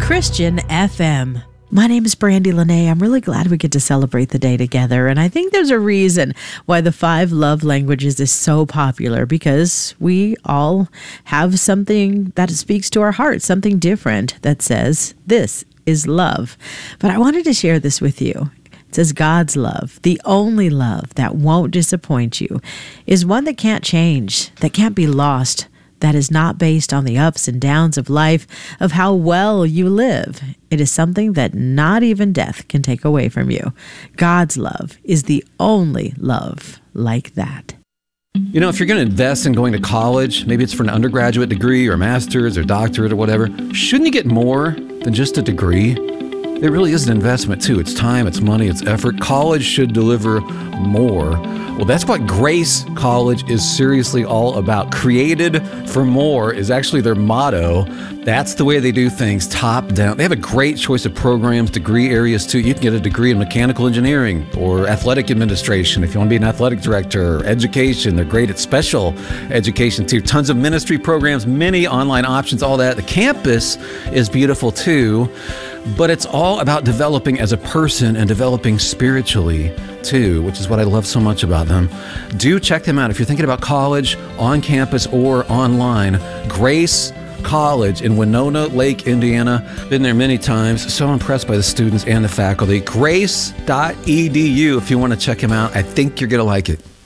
Christian FM. My name is Brandy Lene. I'm really glad we get to celebrate the day together. And I think there's a reason why the 5 love languages is so popular, because we all have something that speaks to our heart, something different that says, this is love. But I wanted to share this with you. It says God's love, the only love that won't disappoint you, is one that can't change, that can't be lost, that is not based on the ups and downs of life, of how well you live. It is something that not even death can take away from you. God's love is the only love like that. You know, if you're going to invest in going to college, maybe it's for an undergraduate degree or master's or doctorate or whatever, shouldn't you get more than just a degree? It really is an investment too. It's time, it's money, it's effort. College should deliver more. Well, that's what Grace College is seriously all about. Created for more is actually their motto. That's the way they do things, top down. They have a great choice of programs, degree areas too. You can get a degree in mechanical engineering or athletic administration if you want to be an athletic director, or education. They're great at special education too. Tons of ministry programs, many online options, all that. The campus is beautiful too. But it's all about developing as a person and developing spiritually too, which is what I love so much about them. Do check them out if you're thinking about college, on campus or online. Grace College in Winona Lake, Indiana. Been there many times. So impressed by the students and the faculty. Grace.edu if you want to check them out. I think you're going to like it.